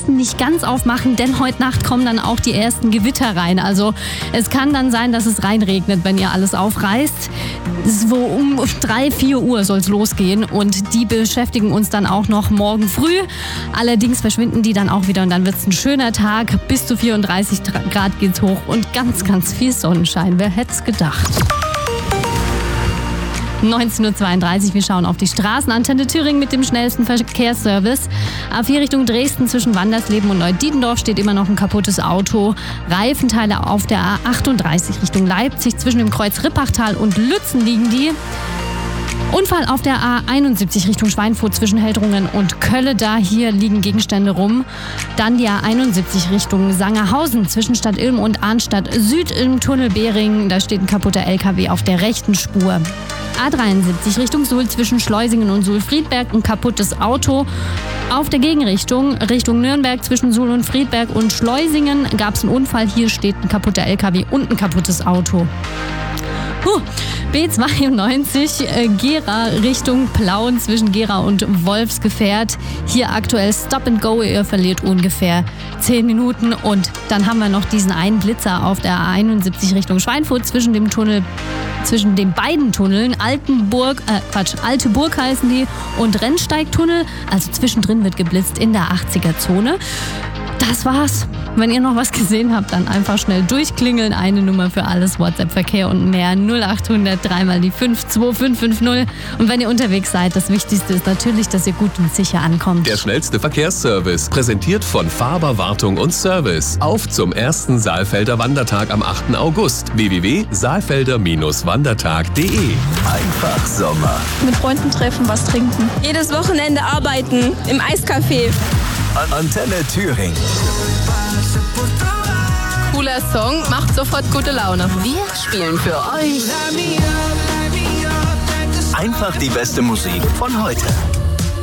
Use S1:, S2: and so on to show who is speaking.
S1: besten nicht ganz aufmachen, denn heute Nacht kommen dann auch die ersten Gewitter rein. Also es kann dann sein, dass es reinregnet, wenn ihr alles aufreißt. So um 3, 4 Uhr soll es losgehen und die beschäftigen uns dann auch noch morgen früh. Allerdings verschwinden die dann auch wieder und dann wird es ein schöner Tag. Bis zu 34 Grad geht's hoch und ganz, ganz viel Sonnenschein. Wer hätte es gedacht? 19:32 Uhr, wir schauen auf die Straßenantenne Thüringen mit dem schnellsten Verkehrsservice. A4 Richtung Dresden zwischen Wandersleben und Neudietendorf steht immer noch ein kaputtes Auto. Reifenteile auf der A38 Richtung Leipzig zwischen dem Kreuz Rippachtal und Lützen liegen die. Unfall auf der A71 Richtung Schweinfurt zwischen Heldrungen und Kölle. Hier liegen Gegenstände rum. Dann die A71 Richtung Sangerhausen zwischen Stadt Ilm und Arnstadt Süd im Tunnel Behring. Da steht ein kaputter LKW auf der rechten Spur. A73 Richtung Suhl zwischen Schleusingen und Suhl-Friedberg ein kaputtes Auto. Auf der Gegenrichtung Richtung Nürnberg zwischen Suhl und Friedberg und Schleusingen gab es einen Unfall. Hier steht ein kaputter LKW und ein kaputtes Auto. B92 Gera Richtung Plauen zwischen Gera und Wolfsgefährt. Hier aktuell Stop and Go. Ihr verliert ungefähr 10 Minuten. Und dann haben wir noch diesen einen Blitzer auf der A71 Richtung Schweinfurt zwischen den beiden Tunneln. Alte Burg heißen die und Rennsteigtunnel. Also zwischendrin wird geblitzt in der 80er-Zone. Das war's. Wenn ihr noch was gesehen habt, dann einfach schnell durchklingeln. Eine Nummer für alles, WhatsApp-Verkehr und mehr. 0800 3 mal die 52550. Und wenn ihr unterwegs seid, das Wichtigste ist natürlich, dass ihr gut und sicher ankommt.
S2: Der schnellste Verkehrsservice, präsentiert von Faber Wartung und Service. Auf zum ersten Saalfelder Wandertag am 8. August. www.saalfelder-wandertag.de. Einfach Sommer.
S3: Mit Freunden treffen, was trinken. Jedes Wochenende arbeiten im Eiscafé.
S2: Antenne Thüringen.
S3: Cooler Song, macht sofort gute Laune.
S4: Wir spielen für euch
S2: Einfach die beste Musik von heute.